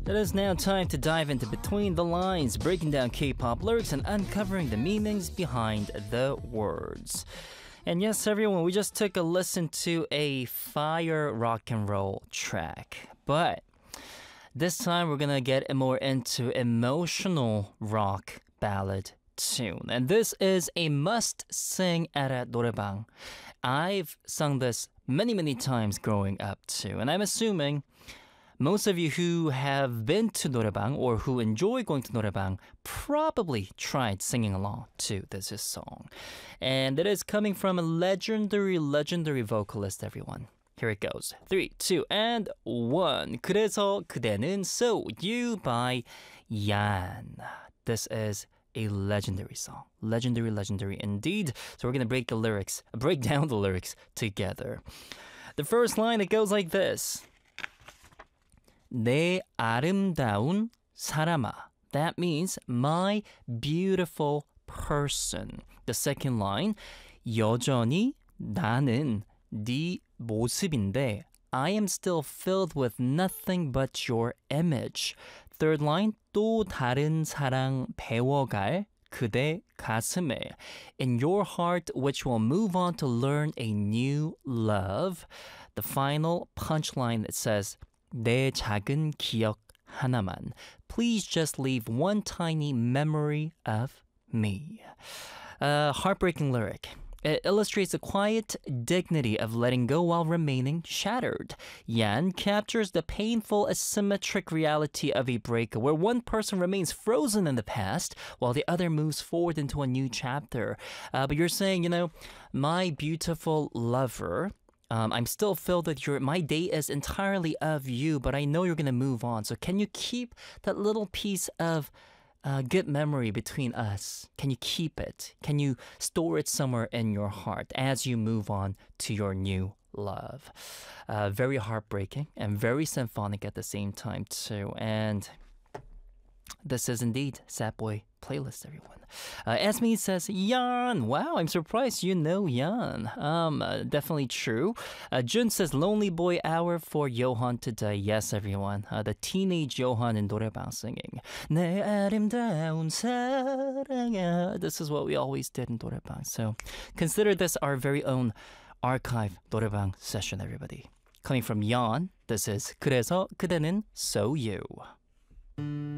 It is now time to dive into Between the Lines, breaking down K-pop lyrics and uncovering the meanings behind the words. And yes, everyone, we just took a listen to a fire rock and roll track. But this time we're gonna get more into emotional rock ballad tune. And this is a must-sing at a 노래방. I've sung this many times growing up too. And I'm assuming most of you who have been to 노래방 or who enjoy going to 노래방 probably tried singing along to this song. And it is coming from a legendary vocalist, everyone. Here it goes. 3, 2, and 1. 그래서 그대는 So You by Yan. This is a legendary song. Legendary indeed. So we're going to break down the lyrics together. The first line, it goes like this. 내 아름다운 사람아. That means my beautiful person. The second line, 여전히 나는 네 모습인데 I am still filled with nothing but your image. Third line, 또 다른 사랑 배워갈 그대 가슴에. In your heart, which will move on to learn a new love. The final punchline that says, 내 작은 기억 하나만. Please just leave one tiny memory of me. Heartbreaking lyric. It illustrates the quiet dignity of letting go while remaining shattered. Yan captures the painful, asymmetric reality of a breakup where one person remains frozen in the past while the other moves forward into a new chapter. But you're saying, my beautiful lover, I'm still filled with my day is entirely of you, but I know you're going to move on. So can you keep that little piece of good memory between us? Can you keep it? Can you store it somewhere in your heart as you move on to your new love? Very heartbreaking and very symphonic at the same time too. And this is indeed Sad Boy Playlist, everyone. Esme says, Yan. Wow, I'm surprised you know Yan. Definitely true. Jun says, Lonely Boy Hour for Johan today. Yes, everyone. The teenage Johan in 노래방 singing. 내 아름다운 사랑아. This is what we always did in 노래방. So consider this our very own archive 노래방 session, everybody. Coming from Yan, this is 그래서 그대는 So You.